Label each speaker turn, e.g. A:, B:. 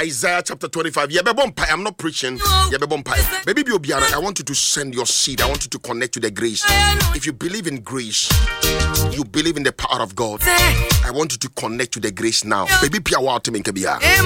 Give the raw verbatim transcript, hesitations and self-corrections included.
A: Isaiah chapter twenty-five. I'm not preaching. Baby, I want you to send your seed. I want you to connect to the grace. If you believe in grace, you believe in the power of God, I want you to connect to the grace now. Baby,